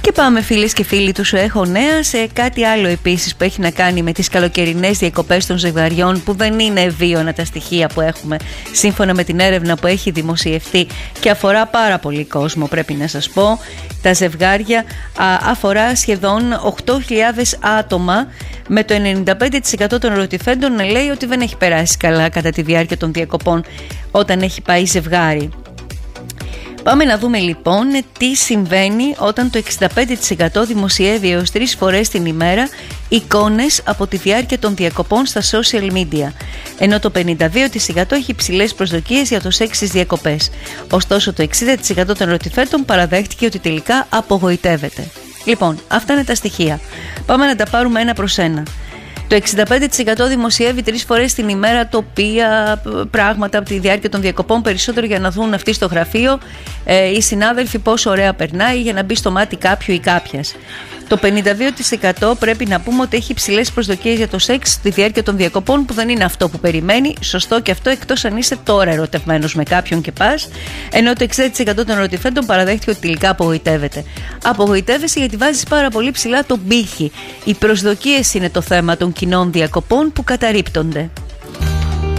Και πάμε φίλες και φίλοι του Σου Έχω Νέα σε κάτι άλλο επίσης που έχει να κάνει με τις καλοκαιρινές διακοπές των ζευγαριών, που δεν είναι ευίωνα τα στοιχεία που έχουμε σύμφωνα με την έρευνα που έχει δημοσιευτεί και αφορά πάρα πολύ κόσμο, πρέπει να σας πω. Τα ζευγάρια αφορά σχεδόν 8.000 άτομα, με το 95% των ερωτηθέντων να λέει ότι δεν έχει περάσει καλά κατά τη διάρκεια των διακοπών όταν έχει πάει ζευγάρι. Πάμε να δούμε λοιπόν τι συμβαίνει όταν το 65% δημοσιεύει έως 3 φορές την ημέρα εικόνες από τη διάρκεια των διακοπών στα social media, ενώ το 52% έχει υψηλές προσδοκίες για το σεξ στις διακοπές. Ωστόσο το 60% των ερωτηθέντων παραδέχτηκε ότι τελικά απογοητεύεται. Λοιπόν, αυτά είναι τα στοιχεία. Πάμε να τα πάρουμε ένα προς ένα. Το 65% δημοσιεύει 3 φορές την ημέρα τοπία, πράγματα από τη διάρκεια των διακοπών, περισσότερο για να δουν αυτοί στο γραφείο οι συνάδελφοι πόσο ωραία περνάει, για να μπει στο μάτι κάποιου ή κάποιας. Το 52% πρέπει να πούμε ότι έχει υψηλές προσδοκίες για το σεξ στη διάρκεια των διακοπών, που δεν είναι αυτό που περιμένει. Σωστό και αυτό, εκτός αν είσαι τώρα ερωτευμένος με κάποιον και πας. Ενώ το 60% των ερωτηθέντων παραδέχτηκε ότι τελικά απογοητεύεται. Απογοητεύεσαι γιατί βάζεις πάρα πολύ ψηλά τον πύχη. Οι προσδοκίες είναι το θέμα των κοινών διακοπών που καταρρίπτονται.